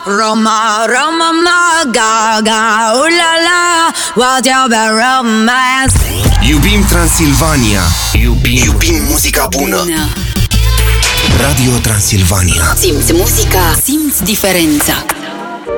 Roma, Roma, ma, gaga, ulala, what your romance. Iubim Transilvania. Iubim muzica bună. Radio Transilvania. Simți muzica, simți diferența.